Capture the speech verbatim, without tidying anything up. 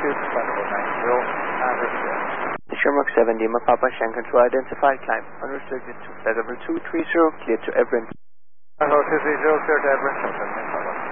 altitude, flight level nine zero, average clear. Shamrock seven, Lima Papa, Shan Control identified, climb unrestricted to flight level two three zero, clear to Everett. Level two three zero, clear to Everett,